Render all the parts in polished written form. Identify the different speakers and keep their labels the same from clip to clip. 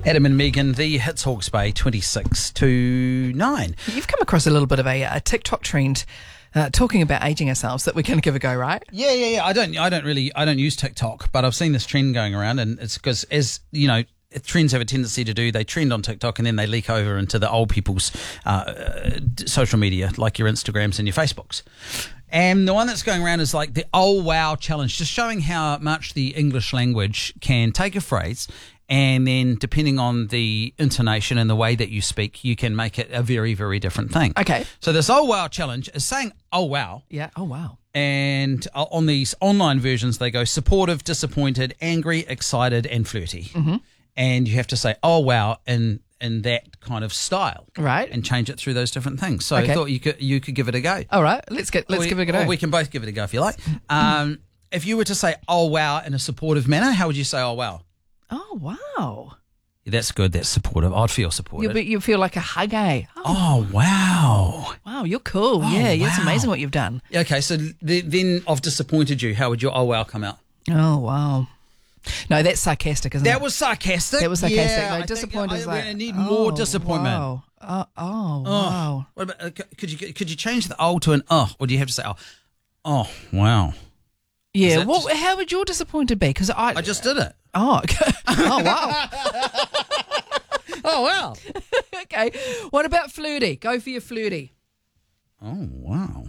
Speaker 1: Adam and Megan, the Hits Hawke's Bay, 26 to 9.
Speaker 2: You've come across a little bit of a TikTok trend talking about aging ourselves that we're going to give a go, right?
Speaker 1: Yeah. I don't use TikTok, but I've seen this trend going around, and it's because, as you know, trends have a tendency to do. They trend on TikTok and then they leak over into the old people's social media, like your Instagrams and your Facebooks. And the one that's going around is like the "Oh Wow" challenge, just showing how much the English language can take a phrase, and then depending on the intonation and the way that you speak, you can make it a very, very different thing.
Speaker 2: Okay.
Speaker 1: So this "Oh Wow" challenge is saying "Oh Wow."
Speaker 2: Yeah. Oh, wow.
Speaker 1: And on these online versions, they go supportive, disappointed, angry, excited, and flirty. Mm-hmm. And you have to say "Oh wow" in that kind of style,
Speaker 2: Right?
Speaker 1: And change it through those different things. So
Speaker 2: Okay.
Speaker 1: I thought you could give it a go.
Speaker 2: All right, let's give it a go.
Speaker 1: Or we can both give it a go if you like. If you were to say "Oh wow" in a supportive manner, how would you say "Oh wow"?
Speaker 2: Oh, wow.
Speaker 1: Yeah, that's good. That's supportive. I'd feel supported.
Speaker 2: You feel like a hug, eh?
Speaker 1: Oh wow.
Speaker 2: Wow, you're cool.
Speaker 1: Oh,
Speaker 2: Yeah, it's
Speaker 1: wow.
Speaker 2: amazing what you've done.
Speaker 1: Okay, so then I've disappointed you. How would your "Oh wow" come out?
Speaker 2: Oh, wow. No, that's sarcastic, isn't it?
Speaker 1: That was sarcastic.
Speaker 2: That was sarcastic.
Speaker 1: Yeah,
Speaker 2: No,
Speaker 1: I think
Speaker 2: disappointed is like,
Speaker 1: I need more disappointment.
Speaker 2: Wow. Wow.
Speaker 1: What about, could you change the "oh" to an "oh"? Or do you have to say oh wow?
Speaker 2: Yeah,
Speaker 1: that just-
Speaker 2: how would your disappointed be? Because
Speaker 1: I just did it.
Speaker 2: Oh, okay. Oh, wow.
Speaker 1: Oh wow.
Speaker 2: Okay. What about flirty? Go for your flirty.
Speaker 1: Oh wow.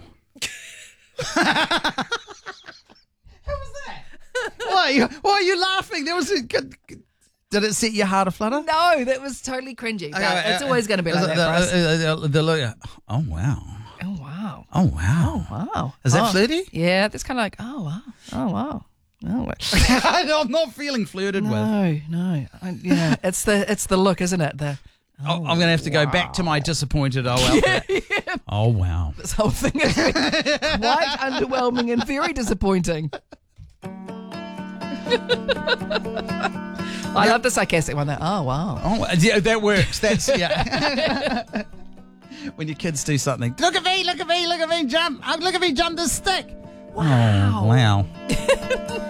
Speaker 1: Why are you laughing? There was did it set your heart aflutter?
Speaker 2: No, that was totally cringy. But it's always going to be like that for us.
Speaker 1: Oh wow.
Speaker 2: Oh, wow.
Speaker 1: Oh wow.
Speaker 2: Wow.
Speaker 1: Is that flirty?
Speaker 2: Yeah, that's kind of like, oh, wow. Oh, wow. Oh, well.
Speaker 1: I'm not feeling flirted with.
Speaker 2: No. Yeah, it's the look, isn't it?
Speaker 1: I'm going to have to go back to my disappointed outfit.
Speaker 2: Yeah.
Speaker 1: Oh wow.
Speaker 2: This whole thing is quite underwhelming and very disappointing. I love the sarcastic one. Oh, wow.
Speaker 1: Oh yeah, that works. That's yeah. When your kids do something, look at me, jump! Look at me, jump this stick.
Speaker 2: Wow.
Speaker 1: Oh, wow.